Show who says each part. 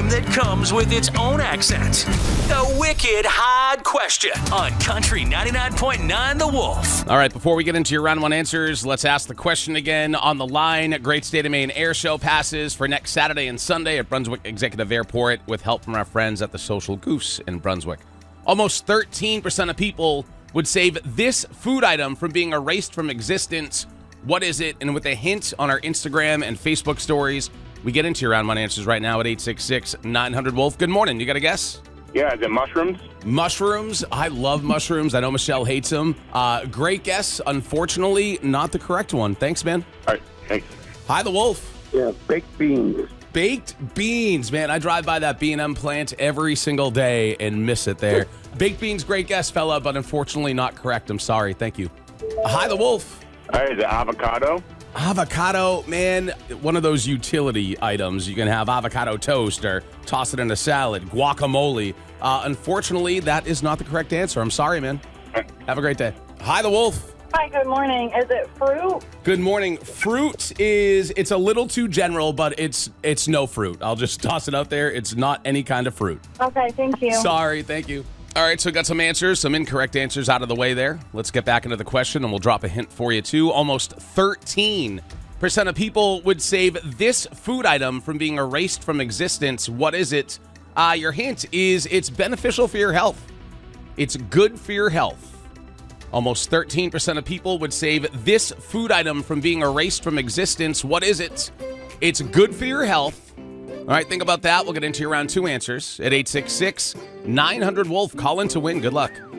Speaker 1: game that comes with its own accent. The Wicked Hard Question on Country 99.9 The Wolf.
Speaker 2: All right, before we get into your round one answers, let's ask the question again. On the line, Great State of Maine Air Show passes for next Saturday and Sunday at Brunswick Executive Airport with help from our friends at the Social Goose in Brunswick. Almost 13% of people would save this food item from being erased from existence. What is it? And with a hint on our Instagram and Facebook stories, we get into your round one answers right now at 866-900-WOLF. Good morning. You got a guess?
Speaker 3: Yeah, is it mushrooms?
Speaker 2: Mushrooms. I love mushrooms. I know Michelle hates them. Great guess. Unfortunately, not the correct one. Thanks, man.
Speaker 3: All right, thanks.
Speaker 2: Hi, the Wolf.
Speaker 4: Yeah, baked beans.
Speaker 2: Baked beans, man. I drive by that B&M plant every single day and miss it there. Baked beans, great guess, fella, but unfortunately not correct. I'm sorry. Thank you. Hi, the Wolf.
Speaker 3: All right, is it avocado?
Speaker 2: Avocado, man, one of those utility items. You can have avocado toast or toss it in a salad, guacamole. Unfortunately, that is not the correct answer. I'm sorry, man. Have a great day. Hi, the Wolf.
Speaker 5: Hi, good morning. Is it fruit?
Speaker 2: Good morning. Fruit it's a little too general, but it's no fruit. I'll just toss it out there. It's not any kind of fruit.
Speaker 5: Okay, thank you.
Speaker 2: Sorry, thank you. All right, so we got some answers, some incorrect answers out of the way there. Let's get back into the question, and we'll drop a hint for you, too. Almost 13% of people would save this food item from being erased from existence. What is it? Your hint is it's beneficial for your health. It's good for your health. Almost 13% of people would save this food item from being erased from existence. What is it? It's good for your health. All right, think about that. We'll get into your round two answers at 866-900-WOLF. Call in to win. Good luck.